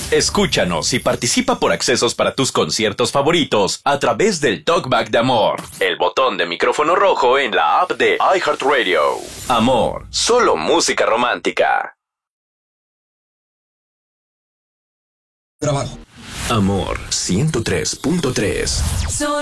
Escúchanos y participa por accesos para tus conciertos favoritos a través del Talkback de Amor, el botón de micrófono rojo en la app de iHeartRadio. Amor, solo música romántica. Trabajo. Amor 103.3.